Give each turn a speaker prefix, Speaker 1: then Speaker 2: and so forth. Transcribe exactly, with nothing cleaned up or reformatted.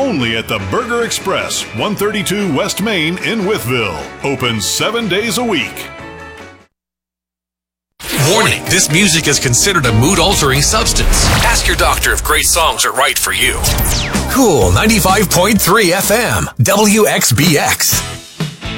Speaker 1: only at the Burger Express, one thirty-two West Main in Wytheville. Open seven days a week.
Speaker 2: Warning, this music is considered a mood-altering substance. Ask your doctor if great songs are right for you. Cool ninety-five point three F M, W X B X.